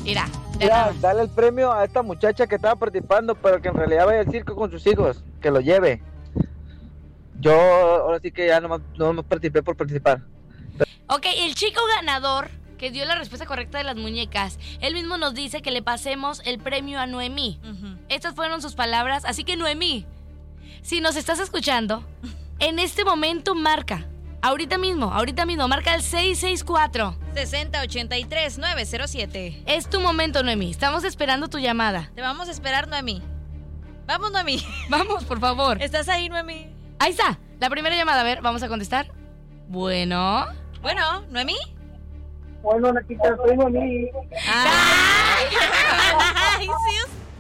Mira, dale el premio a esta muchacha que estaba participando, pero que en realidad vaya al circo con sus hijos, que lo lleve. Yo ahora sí que ya nomás participé por participar. Ok, el chico ganador que dio la respuesta correcta de las muñecas, él mismo nos dice que le pasemos el premio a Noemí. Estas fueron sus palabras, así que Noemí, si nos estás escuchando, en este momento marca. Ahorita mismo, marca el 664-6083-907. Es tu momento, Noemí. Estamos esperando tu llamada. Te vamos a esperar, Noemí. Vamos, Noemí. Vamos, por favor. ¿Estás ahí, Noemí? Ahí está, la primera llamada. A ver, vamos a contestar. Bueno, ¿Noemí? Bueno, Naquita, soy Noemí. ¡Ay, sí!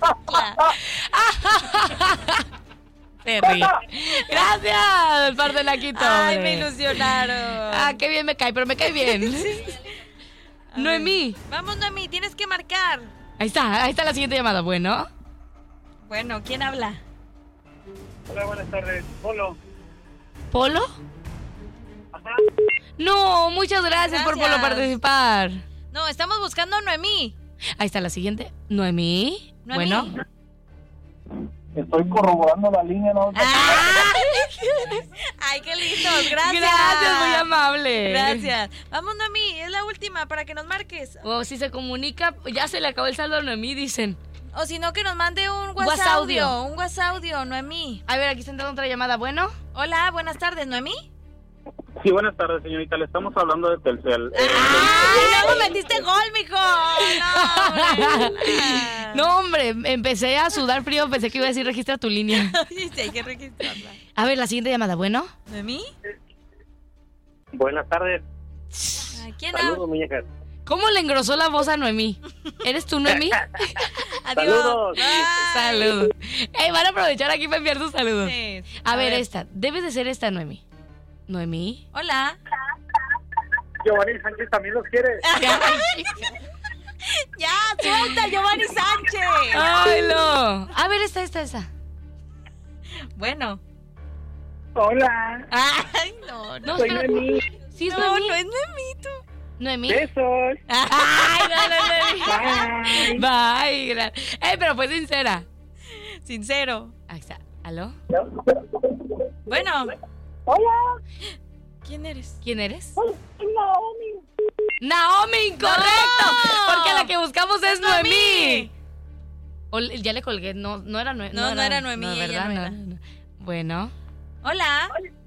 Terry. Gracias, Parcelaquito. Ay, me ilusionaron. Qué bien me cae, pero me cae bien. Sí. Noemí. Vamos, Noemí, tienes que marcar. Ahí está la siguiente llamada. Bueno, ¿quién habla? Hola, buenas tardes. ¿Polo? Ajá. No, muchas gracias por Polo participar. No, estamos buscando a Noemí. Ahí está la siguiente. Noemí. Bueno. Estoy corroborando la línea, ¿no? Ay, qué lindos, gracias. Gracias, muy amable. Gracias. Vamos, Noemí, es la última para que nos marques. O si se comunica, ya se le acabó el saldo a Noemí, dicen. O si no, que nos mande un WhatsApp audio. Un WhatsApp audio, Noemí. A ver, aquí está entrando otra llamada. Bueno. Hola, buenas tardes, Noemí. Sí, buenas tardes, señorita. Le estamos hablando de Telcel. ¡No me metiste gol, mijo! No, hombre, empecé a sudar frío. Pensé que iba a decir registra tu línea. Sí, hay que registrarla. A ver, la siguiente llamada. ¿Bueno? ¿Noemí? Buenas tardes. ¿Quién Saludos, habla? muñecas. ¿Cómo le engrosó la voz a Noemí? ¿Eres tú, Noemí? Adiós. Saludos. Saludos. Van a aprovechar aquí para enviar tus saludos. Sí. A ver, esta. Debe de ser esta, Noemí. ¿Noemí? Hola. Giovanni Sánchez también los quiere. Ya, suelta, Giovanni Sánchez. ¡Ay, no! A ver, esta. Bueno. Hola. Ay, no. Soy Noemí. Sí, es No, Noemí. no es Noemí, tú. ¿Noemí? Besos. ¡Ay, no, Bye. Bye. Pero fue sincera. Sincero. Ahí está. ¿Aló? Bueno. Hola. ¿Quién eres? ¿Quién eres? Naomi. ¡Naomi, incorrecto! ¡No! Porque la que buscamos es Noemí. Ya le colgué. No era Noemí. No era Noemí, No, ella ¿verdad? no era. No. Bueno. Hola.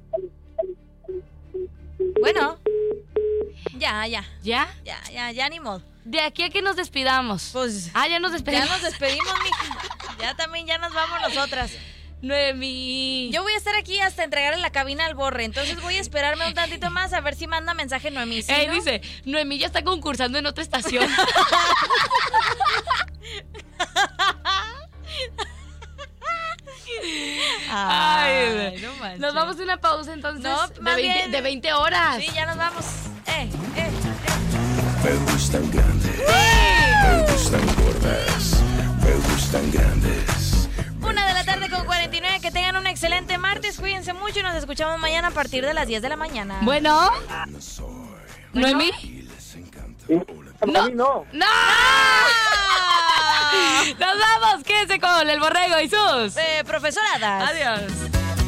Bueno. Ya, ni modo. De aquí a que nos despidamos. Pues ya nos despedimos. ya nos despedimos, mija. Ya nos vamos nosotras. Noemí. Yo voy a estar aquí hasta entregarle la cabina al Borre, entonces voy a esperarme un tantito más a ver si manda mensaje Noemí. ¿Sí, no? Dice, Noemí ya está concursando en otra estación. Ay, no manches. nos vamos a una pausa entonces No, más bien. de 20 horas. Sí, ya nos vamos. Me gustan grandes. Me gustan gordas. Me gustan grandes. 1:49 p.m. Que tengan un excelente martes. Cuídense mucho y nos escuchamos mañana a partir de las 10 de la mañana. Bueno. ¿Noemí? No. ¡No! ¡Nos vamos! Quédense con el Borrego y sus profesoradas. Adiós.